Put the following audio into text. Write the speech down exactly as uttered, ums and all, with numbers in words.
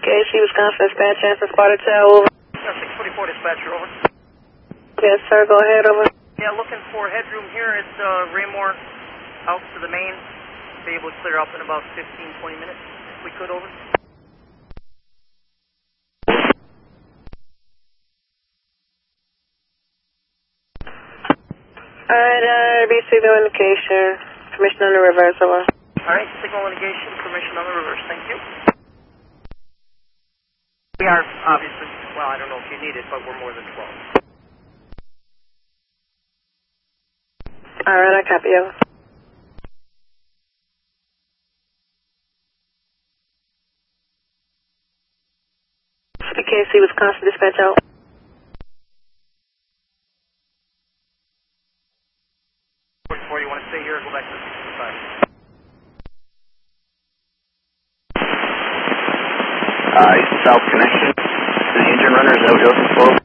K C, Wisconsin dispatch, Hanson Spotted Tail, over. Yeah, six forty-four dispatcher, over. Yes, sir, go ahead, over. Yeah, looking for headroom here at uh, Raymore, out to the main. Be able to clear up in about fifteen, twenty minutes, if we could, over. Alright, uh, R B C, no indication. Permission on the reverse, over. Alright, signal indication, permission on the reverse, thank you. We are, obviously, well, I don't know if you need it, but we're more than twelve. Alright, I copy you. C K C, Wisconsin dispatch out. forty-four, you want to stay here or go back to the six forty-five? Uh, South Connection. The engine runner, is that what you're looking for?